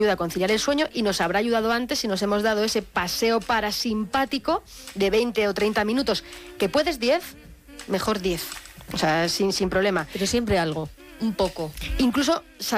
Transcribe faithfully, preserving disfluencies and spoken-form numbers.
ayuda a conciliar el sueño y nos habrá ayudado antes si nos hemos dado ese paseo parasimpático de veinte o treinta minutos, que puedes diez, mejor diez, o sea, sin, sin problema. Pero siempre algo, un poco. Incluso